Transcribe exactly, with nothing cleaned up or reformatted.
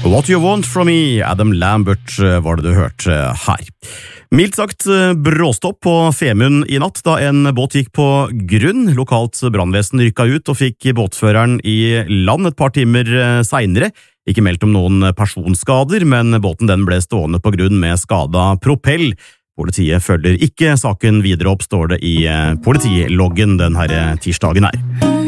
What You Want From Me, Adam Lambert var det du hørte her. Mildt sagt bråstopp på Femund i natt da en båt gikk på grunn. Lokalt brannvesen rykket ut og fikk båtføreren i land et par timer senere. Ikke meldt om noen personskader, men båten den ble stående på grunn med skada propell. Politiet følger ikke saken videre opp, står det i politiloggen denne tirsdagen her.